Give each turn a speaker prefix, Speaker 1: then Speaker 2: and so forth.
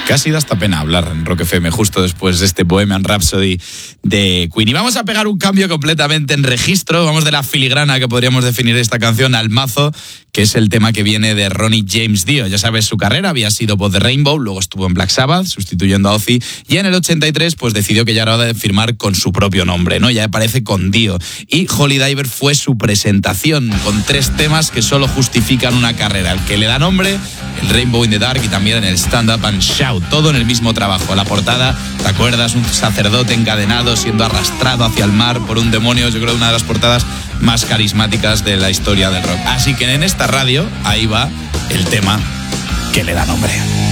Speaker 1: Que ha sido hasta pena hablar en Rock FM justo después de este Bohemian Rhapsody de Queen. Y vamos a pegar un cambio completamente en registro. Vamos de la filigrana que podríamos definir esta canción al mazo, que es el tema que viene de Ronnie James Dio. Ya sabes, su carrera había sido voz de Rainbow, luego estuvo en Black Sabbath sustituyendo a Ozzy, y en el 83 pues decidió que ya era hora de firmar con su propio nombre, ¿no? Ya aparece con Dio. Y Holy Diver fue su presentación, con 3 temas que solo justifican una carrera: el que le da nombre, el Rainbow in the Dark y también en el Stand Up and Shout, todo en el mismo trabajo. La portada, ¿te acuerdas? Un sacerdote encadenado siendo arrastrado hacia el mar por un demonio. Yo creo una de las portadas más carismáticas de la historia del rock. Así que en esta radio, ahí va el tema que le da nombre.